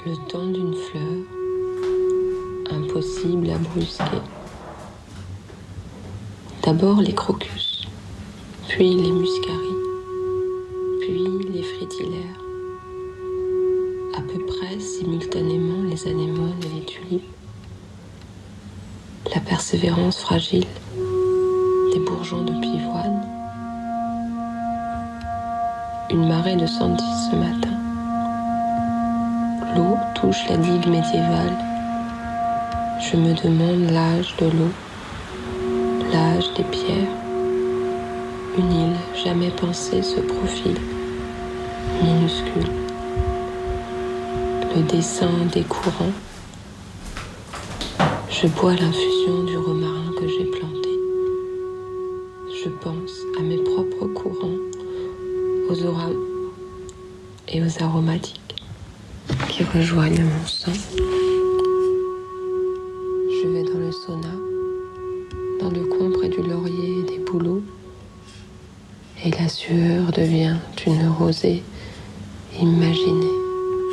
Le temps d'une fleur, impossible à brusquer. D'abord les crocus, puis les muscaries, puis les frétillaires. À peu près simultanément les anémones et les tulipes. La persévérance fragile des bourgeons de pivoine. Une marée de sentis ce matin. L'eau touche la digue médiévale. Je me demande l'âge de l'eau, l'âge des pierres. Une île jamais pensée se profile, minuscule. Le dessin des courants. Je bois l'infusion du romarin que j'ai planté. Je pense à mes propres courants, aux orams et aux aromatiques qui rejoignent mon sang. Je vais dans le sauna, dans le coin près du laurier et des bouleaux, et la sueur devient une rosée imaginée.